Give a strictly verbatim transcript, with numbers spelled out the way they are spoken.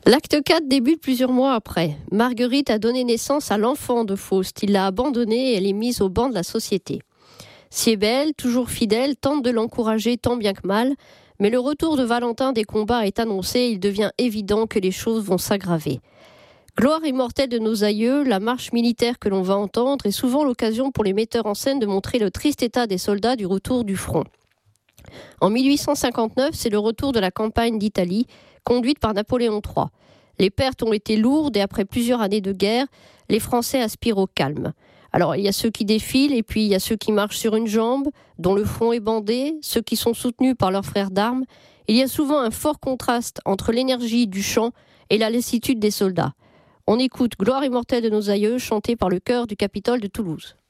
L'acte quatre débute plusieurs mois après. Marguerite a donné naissance à l'enfant de Faust. Il l'a abandonnée et elle est mise au banc de la société. Siebel, toujours fidèle, tente de l'encourager tant bien que mal, mais le retour de Valentin des combats est annoncé et il devient évident que les choses vont s'aggraver. Gloire immortelle de nos aïeux, la marche militaire que l'on va entendre est souvent l'occasion pour les metteurs en scène de montrer le triste état des soldats du retour du front. En mille huit cent cinquante-neuf, c'est le retour de la campagne d'Italie, conduite par Napoléon trois. Les pertes ont été lourdes et après plusieurs années de guerre, les Français aspirent au calme. Alors, il y a ceux qui défilent et puis il y a ceux qui marchent sur une jambe, dont le front est bandé, ceux qui sont soutenus par leurs frères d'armes. Il y a souvent un fort contraste entre l'énergie du chant et la lassitude des soldats. On écoute Gloire immortelle de nos aïeux, chantée par le chœur du Capitole de Toulouse.